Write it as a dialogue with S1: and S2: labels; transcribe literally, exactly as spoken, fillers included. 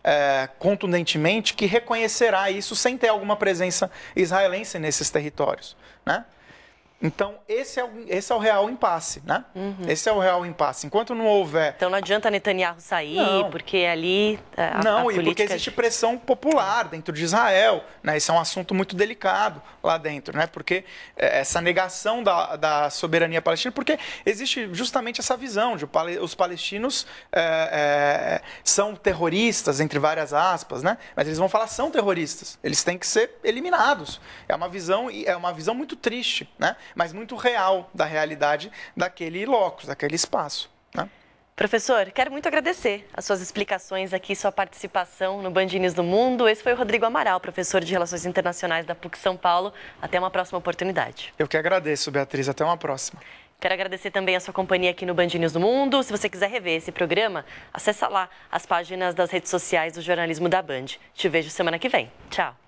S1: é, contundentemente que reconhecerá isso sem ter alguma presença israelense nesses territórios, né? Então, esse é, o, esse é o real impasse, né? Uhum. Esse é o real impasse. Enquanto não houver...
S2: Então, não adianta Netanyahu sair, não. porque ali a,
S1: Não,
S2: a
S1: e
S2: política...
S1: porque existe pressão popular dentro de Israel, né? Esse é um assunto muito delicado lá dentro, né? Porque essa negação da, da soberania palestina, porque existe justamente essa visão de os palestinos é, é, são terroristas, entre várias aspas, né? Mas eles vão falar são terroristas, eles têm que ser eliminados. É uma visão, é uma visão muito triste, né? Mas muito real da realidade daquele locus, daquele espaço, né?
S2: Professor, quero muito agradecer as suas explicações aqui, sua participação no Band News do Mundo. Esse foi o Rodrigo Amaral, professor de Relações Internacionais da P U C São Paulo. Até uma próxima oportunidade.
S1: Eu que agradeço, Beatriz. Até uma próxima.
S2: Quero agradecer também a sua companhia aqui no Band News do Mundo. Se você quiser rever esse programa, acessa lá as páginas das redes sociais do jornalismo da Band. Te vejo semana que vem. Tchau.